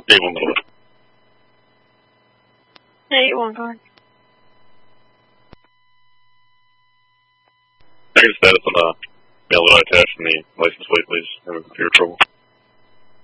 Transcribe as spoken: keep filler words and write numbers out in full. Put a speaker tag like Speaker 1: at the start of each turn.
Speaker 1: eight one one.
Speaker 2: eight one one.
Speaker 1: I can status on the mail that I attached and the license plate, please. I'm in computer trouble.